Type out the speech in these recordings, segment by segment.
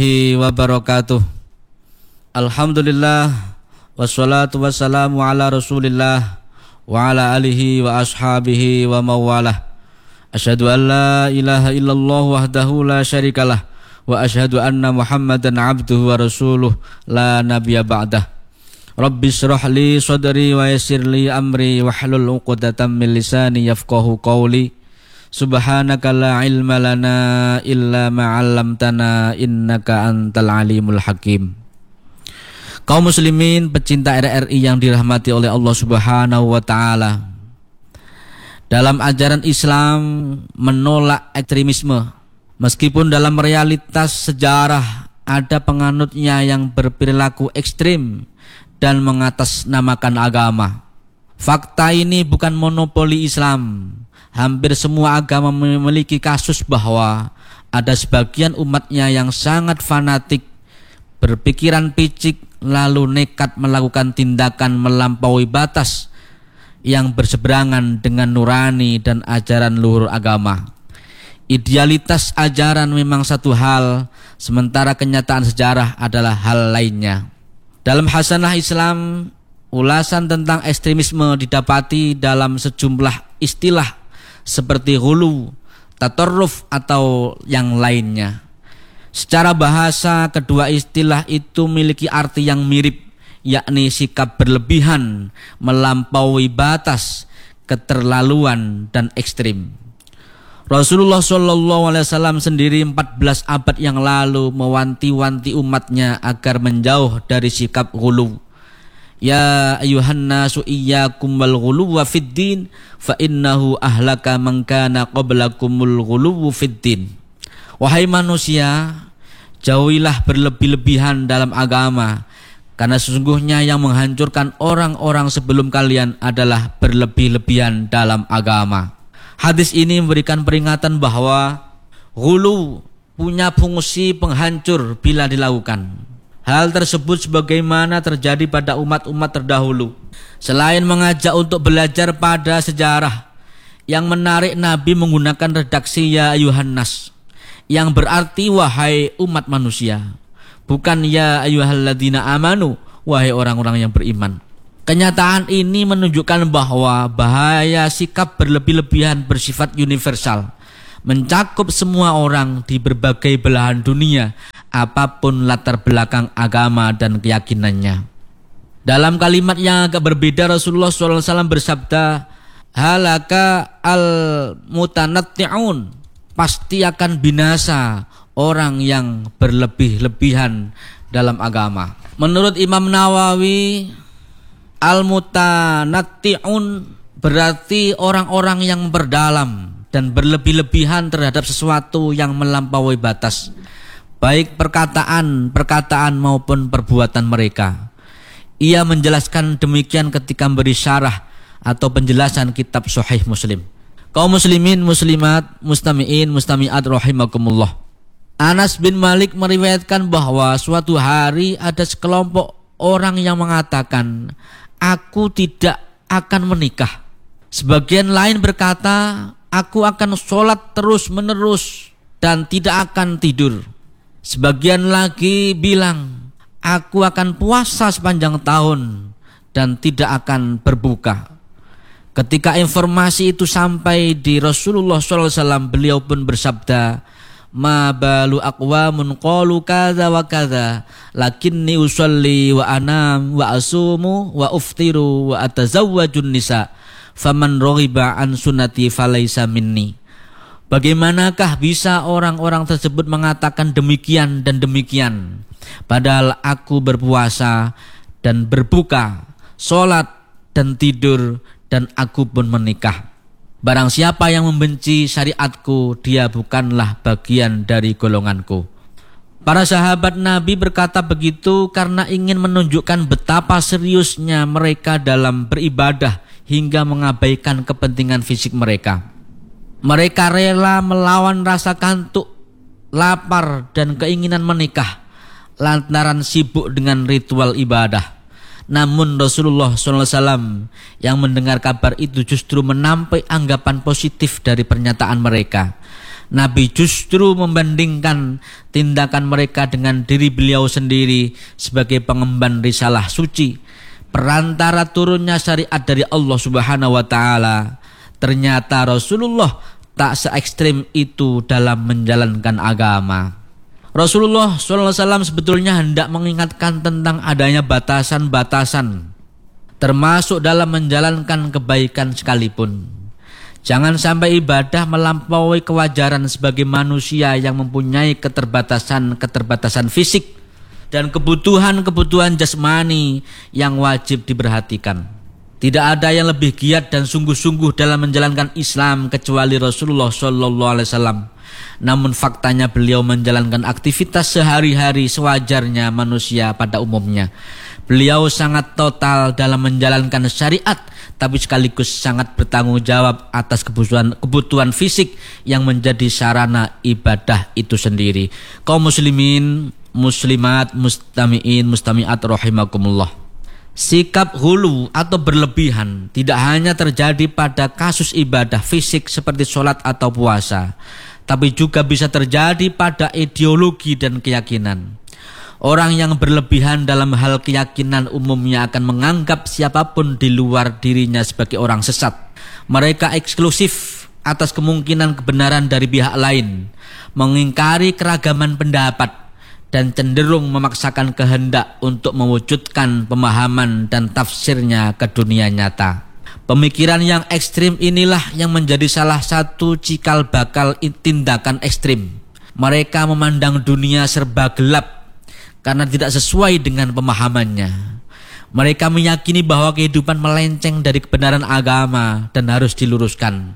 wabarakatuh. Alhamdulillah wassalatu wassalamu ala Rasulillah wa ala alihi wa ashabihi wa mawalah. Asyhadu an la ilaha illallah wahdahu la syarikalah wa asyhadu anna Muhammadan abduhu wa rasuluh la nabiyya ba'dah. Rabbi shrah li sadri wa yassir li amri wahlul 'uqdatam min lisani yafqahu qawli. Subhanaka la ilma lana illa ma 'allamtana innaka antal alimul hakim. Kaum muslimin pecinta RRI yang dirahmati oleh Allah Subhanahu wa taala. Dalam ajaran Islam menolak ekstremisme. Meskipun dalam realitas sejarah ada penganutnya yang berperilaku ekstrim dan mengatasnamakan agama. Fakta ini bukan monopoli Islam. Hampir semua agama memiliki kasus bahwa ada sebagian umatnya yang sangat fanatik, berpikiran picik, lalu nekat melakukan tindakan melampaui batas yang berseberangan dengan nurani dan ajaran luhur agama. Idealitas ajaran memang satu hal, sementara kenyataan sejarah adalah hal lainnya. Dalam Hasanah Islam, ulasan tentang ekstremisme didapati dalam sejumlah istilah seperti ghulu, tatarruf atau yang lainnya. Secara bahasa, kedua istilah itu memiliki arti yang mirip, yakni sikap berlebihan, melampaui batas, keterlaluan dan ekstrim. Rasulullah SAW sendiri 14 abad yang lalu mewanti-wanti umatnya agar menjauh dari sikap ghulu. Ya ayuhan nasu iyyakum wal ghuluwa fid din fa innahu ahlaka man kana qablakumul ghuluwu fid din. Wahai manusia, jauhilah berlebih-lebihan dalam agama, karena sesungguhnya yang menghancurkan orang-orang sebelum kalian adalah berlebih-lebihan dalam agama. Hadis ini memberikan peringatan bahwa ghulu punya fungsi penghancur bila dilakukan. Hal tersebut sebagaimana terjadi pada umat-umat terdahulu. Selain mengajak untuk belajar pada sejarah, yang menarik Nabi menggunakan redaksi ya ayuhan nas, yang berarti wahai umat manusia, bukan ya ayyuhalladzina amanu, wahai orang-orang yang beriman. Kenyataan ini menunjukkan bahwa bahaya sikap berlebih-lebihan bersifat universal, mencakup semua orang di berbagai belahan dunia, apapun latar belakang agama dan keyakinannya. Dalam kalimat yang agak berbeda, Rasulullah SAW bersabda, halaka al-mutanatti'un, pasti akan binasa orang yang berlebih-lebihan dalam agama. Menurut Imam Nawawi, al-mutanatti'un berarti orang-orang yang berdalam dan berlebih-lebihan terhadap sesuatu yang melampaui batas, baik perkataan maupun perbuatan mereka. Ia menjelaskan demikian ketika memberi syarah atau penjelasan kitab Sahih Muslim. Kaum muslimin, muslimat, mustami'in, mustami'at rahimakumullah. Anas bin Malik meriwayatkan bahwa suatu hari ada sekelompok orang yang mengatakan, aku tidak akan menikah. Sebagian lain berkata, aku akan sholat terus menerus dan tidak akan tidur. Sebagian lagi bilang, aku akan puasa sepanjang tahun dan tidak akan berbuka. Ketika informasi itu sampai di Rasulullah SAW, beliau pun bersabda, ma balu aqwamun qalu kadza wa kadza lakinni usolli wa anam wa asumu wa uftiru wa atazawwajun nisa faman raghiba an sunnati falaysa minni. Bagaimanakah bisa orang-orang tersebut mengatakan demikian dan demikian, padahal aku berpuasa dan berbuka, sholat dan tidur, dan aku pun menikah. Barang siapa yang membenci syariatku, dia bukanlah bagian dari golonganku. Para sahabat Nabi berkata begitu karena ingin menunjukkan betapa seriusnya mereka dalam beribadah hingga mengabaikan kepentingan fisik mereka. Mereka rela melawan rasa kantuk, lapar, dan keinginan menikah lantaran sibuk dengan ritual ibadah. Namun Rasulullah SAW yang mendengar kabar itu justru menampik anggapan positif dari pernyataan mereka. Nabi justru membandingkan tindakan mereka dengan diri beliau sendiri sebagai pengemban risalah suci, perantara turunnya syariat dari Allah Subhanahu wa taala. Ternyata Rasulullah tak se-ekstrim itu dalam menjalankan agama. Rasulullah SAW sebetulnya hendak mengingatkan tentang adanya batasan-batasan, termasuk dalam menjalankan kebaikan sekalipun. Jangan sampai ibadah melampaui kewajaran sebagai manusia yang mempunyai keterbatasan fisik dan kebutuhan jasmani yang wajib diperhatikan. Tidak ada yang lebih giat dan sungguh-sungguh dalam menjalankan Islam kecuali Rasulullah SAW. Namun faktanya beliau menjalankan aktivitas sehari-hari sewajarnya manusia pada umumnya. Beliau sangat total dalam menjalankan syariat, tapi sekaligus sangat bertanggung jawab atas kebutuhan fisik yang menjadi sarana ibadah itu sendiri. Kaum muslimin, muslimat, mustami'in, mustami'at rahimakumullah. Sikap hulu atau berlebihan tidak hanya terjadi pada kasus ibadah fisik seperti sholat atau puasa, tapi juga bisa terjadi pada ideologi dan keyakinan. Orang yang berlebihan dalam hal keyakinan umumnya akan menganggap siapapun di luar dirinya sebagai orang sesat. Mereka eksklusif atas kemungkinan kebenaran dari pihak lain, mengingkari keragaman pendapat, dan cenderung memaksakan kehendak untuk mewujudkan pemahaman dan tafsirnya ke dunia nyata. Pemikiran yang ekstrim inilah yang menjadi salah satu cikal bakal tindakan ekstrim. Mereka memandang dunia serba gelap karena tidak sesuai dengan pemahamannya. Mereka meyakini bahwa kehidupan melenceng dari kebenaran agama dan harus diluruskan.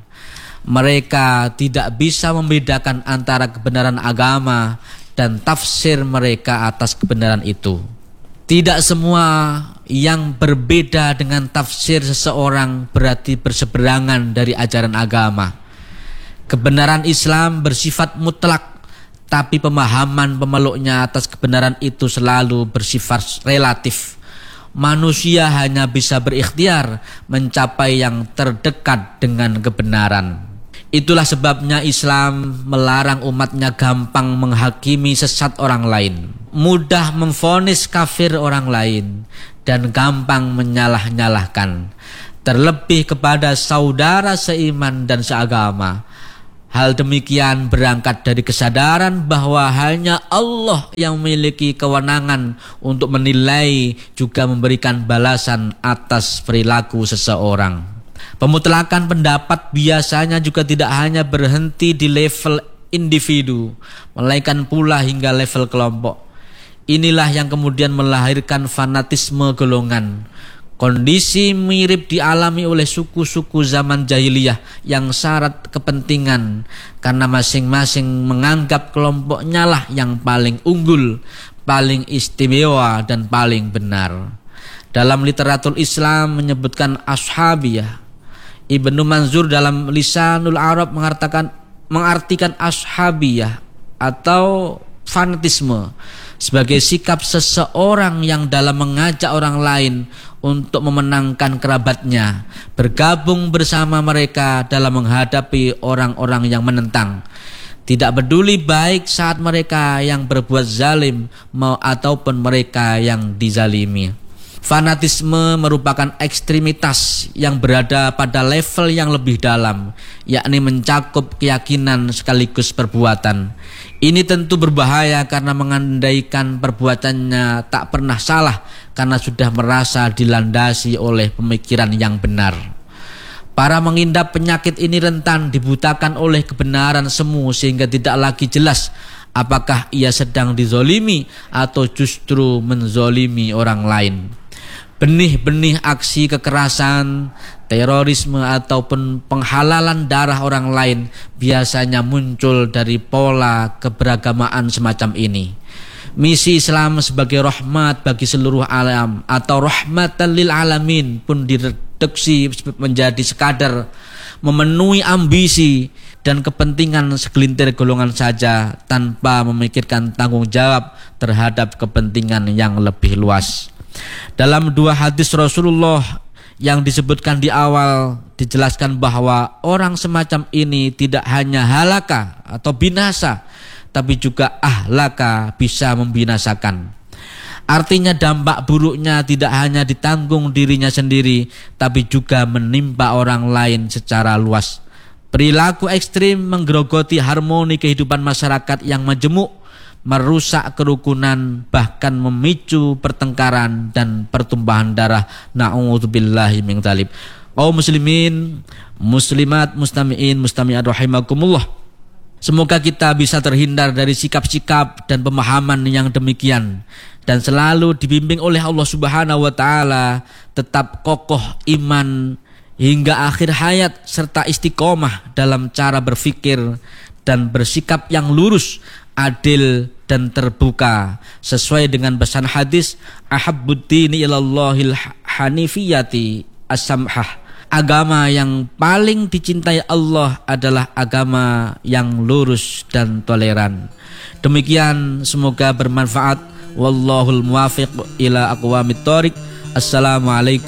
Mereka tidak bisa membedakan antara kebenaran agama dan tafsir mereka atas kebenaran itu. Tidak semua yang berbeda dengan tafsir seseorang berarti berseberangan dari ajaran agama. Kebenaran Islam bersifat mutlak, tapi pemahaman pemeluknya atas kebenaran itu selalu bersifat relatif. Manusia hanya bisa berikhtiar mencapai yang terdekat dengan kebenaran. Itulah sebabnya Islam melarang umatnya gampang menghakimi sesat orang lain, mudah memvonis kafir orang lain, dan gampang menyalah-nyalahkan, terlebih kepada saudara seiman dan seagama. Hal demikian berangkat dari kesadaran bahwa hanya Allah yang memiliki kewenangan untuk menilai juga memberikan balasan atas perilaku seseorang. Pemutlakan pendapat biasanya juga tidak hanya berhenti di level individu, melainkan pula hingga level kelompok. Inilah yang kemudian melahirkan fanatisme golongan. Kondisi mirip dialami oleh suku-suku zaman jahiliyah yang syarat kepentingan karena masing-masing menganggap kelompoknya lah yang paling unggul, paling istimewa dan paling benar. Dalam literatur Islam menyebutkan ashabiyah. Ibnu Manzur dalam Lisanul Arab mengartikan ashabiyah atau fanatisme sebagai sikap seseorang yang dalam mengajak orang lain untuk memenangkan kerabatnya, bergabung bersama mereka dalam menghadapi orang-orang yang menentang. Tidak peduli baik saat mereka yang berbuat zalim ataupun mereka yang dizalimi. Fanatisme merupakan ekstremitas yang berada pada level yang lebih dalam, yakni mencakup keyakinan sekaligus perbuatan. Ini tentu berbahaya karena mengandaikan perbuatannya tak pernah salah karena sudah merasa dilandasi oleh pemikiran yang benar. Para mengidap penyakit ini rentan dibutakan oleh kebenaran semu sehingga tidak lagi jelas apakah ia sedang dizolimi atau justru menzolimi orang lain. Benih-benih aksi kekerasan, terorisme ataupun penghalalan darah orang lain biasanya muncul dari pola keberagamaan semacam ini. Misi Islam sebagai rahmat bagi seluruh alam atau rahmatan lil alamin pun direduksi menjadi sekadar memenuhi ambisi dan kepentingan segelintir golongan saja tanpa memikirkan tanggung jawab terhadap kepentingan yang lebih luas. Dalam dua hadis Rasulullah yang disebutkan di awal dijelaskan bahwa orang semacam ini tidak hanya halaka atau binasa, tapi juga ahlaka, bisa membinasakan. Artinya dampak buruknya tidak hanya ditanggung dirinya sendiri, tapi juga menimpa orang lain secara luas. Perilaku ekstrim menggerogoti harmoni kehidupan masyarakat yang majemuk, merusak kerukunan, bahkan memicu pertengkaran dan pertumpahan darah. Na'udzubillahi min dzalik. Kaum muslimin, muslimat, mustami'in, mustami'at rahimakumullah. Semoga kita bisa terhindar dari sikap-sikap dan pemahaman yang demikian, dan selalu dibimbing oleh Allah Subhanahu wa taala, tetap kokoh iman hingga akhir hayat, serta istiqomah dalam cara berfikir dan bersikap yang lurus, adil dan terbuka sesuai dengan pesan hadis ahabbuddini ilallahil hanifiyati as-samhah. Agama yang paling dicintai Allah adalah agama yang lurus dan toleran. Demikian, semoga bermanfaat. Wallahul muwafiq ila aqwamit thoriq. Assalamualaikum